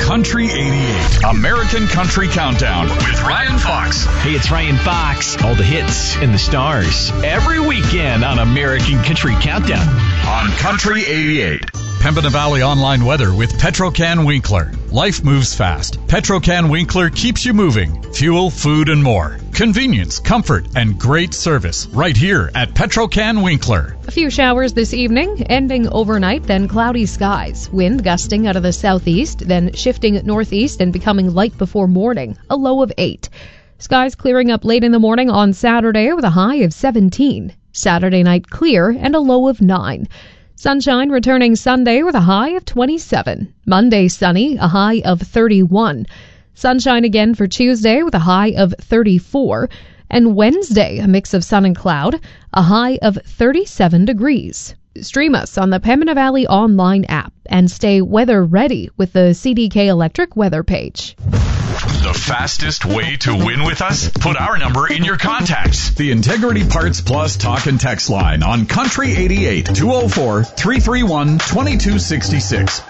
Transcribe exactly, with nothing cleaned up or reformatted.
Country eighty-eight, American Country Countdown with Ryan Fox. Hey, it's Ryan Fox. All the hits and the stars every weekend on American Country Countdown on Country eighty-eight. Pembina Valley Online Weather with Petro-Can Winkler. Life moves fast. Petro-Can Winkler keeps you moving. Fuel, food, and more. Convenience, comfort, and great service right here at Petro-Can Winkler. A few showers this evening, ending overnight, then cloudy skies. Wind gusting out of the southeast, then shifting northeast and becoming light before morning. A low of eight. Skies clearing up late in the morning on Saturday with a high of seventeen. Saturday night clear and a low of nine. Sunshine returning Sunday with a high of twenty-seven. Monday sunny, a high of thirty-one. Sunshine again for Tuesday with a high of thirty-four. And Wednesday, a mix of sun and cloud, a high of thirty-seven degrees. Stream us on the Pembina Valley Online app and stay weather ready with the C D K Electric weather page. The fastest way to win with us? Put our number in your contacts. The Integrity Parts Plus talk and text line on Country eighty-eight, two oh four, three three one, two two six six.